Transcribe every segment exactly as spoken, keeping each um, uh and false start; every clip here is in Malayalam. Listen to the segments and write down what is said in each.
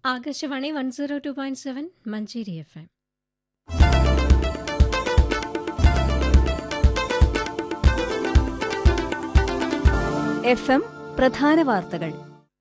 Akashvani one zero two point seven Manjeri F M. F M പ്രധാന വാർത്തകൾ.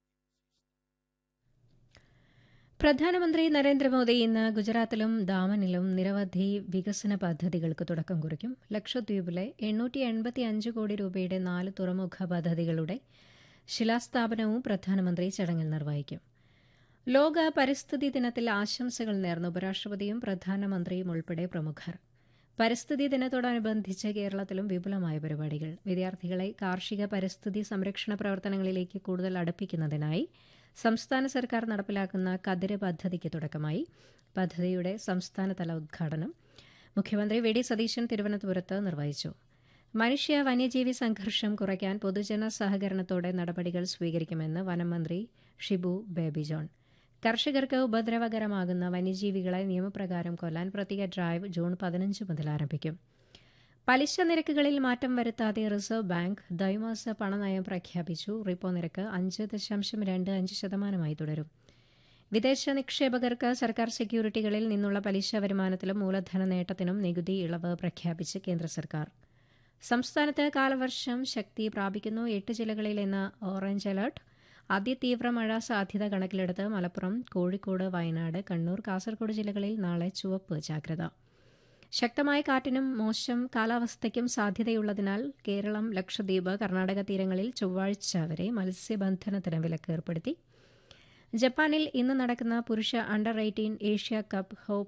പ്രധാനമന്ത്രി നരേന്ദ്രമോദി ഇന്ന് ഗുജറാത്തിലും ദാമനിലും നിരവധി വികസന പദ്ധതികൾക്ക് തുടക്കം കുറിക്കും. ലക്ഷദ്വീപിലെ എണ്ണൂറ്റി എൺപത്തി അഞ്ച് കോടി രൂപയുടെ നാല് തുറമുഖ പദ്ധതികളുടെ ശിലാസ്ഥാപനവും പ്രധാനമന്ത്രി ചടങ്ങിൽ നിർവഹിക്കും. ലോക പരിസ്ഥിതി ദിനത്തിൽ ആശംസകൾ നേർന്ന ഉപരാഷ്ട്രപതിയും പ്രധാനമന്ത്രിയും ഉൾപ്പെടെ പ്രമുഖർ. പരിസ്ഥിതി ദിനത്തോടനുബന്ധിച്ച് കേരളത്തിലും വിപുലമായ പരിപാടികൾ. വിദ്യാർത്ഥികളെ കാർഷിക പരിസ്ഥിതി സംരക്ഷണ പ്രവർത്തനങ്ങളിലേക്ക് കൂടുതൽ അടുപ്പിക്കുന്നതിനായി സംസ്ഥാന സർക്കാർ നടപ്പിലാക്കുന്ന കതിര് പദ്ധതിക്ക് തുടക്കമായി. പദ്ധതിയുടെ സംസ്ഥാനതല ഉദ്ഘാടനം മുഖ്യമന്ത്രി വി ഡി സതീശൻ തിരുവനന്തപുരത്ത് നിർവഹിച്ചു. മനുഷ്യ വന്യജീവി സംഘർഷം കുറയ്ക്കാൻ പൊതുജന സഹകരണത്തോടെ നടപടികൾ സ്വീകരിക്കുമെന്ന് വനംമന്ത്രി ഷിബു ബേബി ജോൺ. കർഷകർക്ക് ഉപദ്രവകരമാകുന്ന വന്യജീവികളെ നിയമപ്രകാരം കൊല്ലാൻ പ്രത്യേക ഡ്രൈവ് ജൂൺ പതിനഞ്ച് മുതൽ ആരംഭിക്കും. പലിശ നിരക്കുകളിൽ മാറ്റം വരുത്താതെ റിസർവ് ബാങ്ക് ദ്വൈമാസ പണനയം പ്രഖ്യാപിച്ചു. റിപ്പോ നിരക്ക് അഞ്ച് ദശാംശം രണ്ട് അഞ്ച് ശതമാനമായി തുടരും. വിദേശ നിക്ഷേപകർക്ക് സർക്കാർ സെക്യൂരിറ്റികളിൽ നിന്നുള്ള പലിശ വരുമാനത്തിലും മൂലധന നേട്ടത്തിനും നികുതി ഇളവ് പ്രഖ്യാപിച്ച് കേന്ദ്ര സർക്കാർ. സംസ്ഥാനത്ത് കാലവർഷം ശക്തി പ്രാപിക്കുന്നു. എട്ട് ജില്ലകളിൽ ഇന്ന് ഓറഞ്ച് അലർട്ട്. അതിതീവ്ര മഴ സാധ്യത കണക്കിലെടുത്ത് മലപ്പുറം, കോഴിക്കോട്, വയനാട്, കണ്ണൂർ, കാസർഗോഡ് ജില്ലകളിൽ നാളെ ചുവപ്പ് ജാഗ്രത. ശക്തമായ കാറ്റിനും മോശം കാലാവസ്ഥയ്ക്കും സാധ്യതയുള്ളതിനാൽ കേരളം, ലക്ഷദ്വീപ്, കർണാടക തീരങ്ങളിൽ ചൊവ്വാഴ്ച വരെ മത്സ്യബന്ധനത്തിന് വിലക്ക് ഏർപ്പെടുത്തി. ജപ്പാനിൽ ഇന്ന് നടക്കുന്ന പുരുഷ under eighteen Asia cup hope